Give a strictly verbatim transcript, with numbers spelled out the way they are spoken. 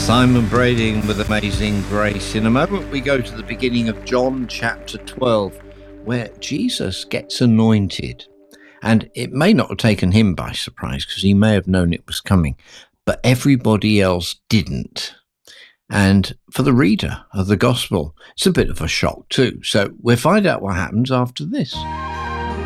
Simon Brading with Amazing Grace. In a moment, we go to the beginning of John chapter twelve, where Jesus gets anointed. And it may not have taken him by surprise because he may have known it was coming, but everybody else didn't. And for the reader of the gospel, it's a bit of a shock too. So we'll find out what happens after this.